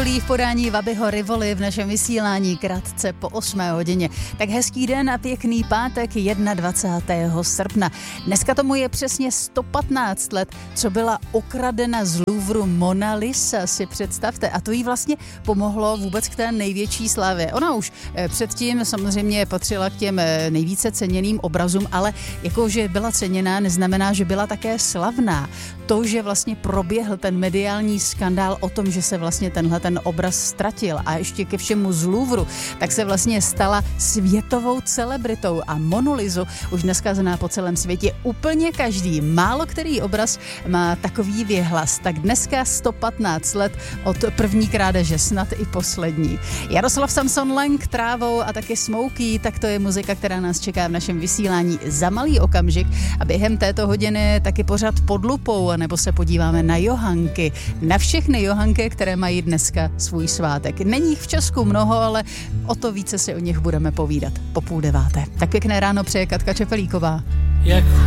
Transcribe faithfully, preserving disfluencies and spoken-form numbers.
údolí v podání Vabyho Rivoli v našem vysílání krátce po osmé hodině. Tak hezký den a pěkný pátek dvacátého prvního srpna. Dneska tomu je přesně sto patnáct let, co byla okradena z Louvru Mona Lisa, si představte. A to jí vlastně pomohlo vůbec k té největší slávě. Ona už předtím samozřejmě patřila k těm nejvíce ceněným obrazům, ale jakože byla ceněná, neznamená, že byla také slavná. To, že vlastně proběhl ten mediální skandál o tom, že se vlastně tenhle ten obraz ztratil a ještě ke všemu z Louvru, tak se vlastně stala světovou celebritou a Monu Lisu už dneska zná po celém světě úplně každý. Málo který obraz má takový věhlas. Tak dneska sto patnáct let od první krádeže, snad i poslední. Jaroslav Samson Lang, Trávou a taky Smokey, tak to je muzika, která nás čeká v našem vysílání za malý okamžik a během této hodiny taky pořád pod lupou, nebo se podíváme na Johanky. Na všechny Johanky, které mají dneska svůj svátek. Není jich v Česku mnoho, ale o to více si o nich budeme povídat po půl deváté. Tak pěkné ráno přeje Katka Čepelíková. Jak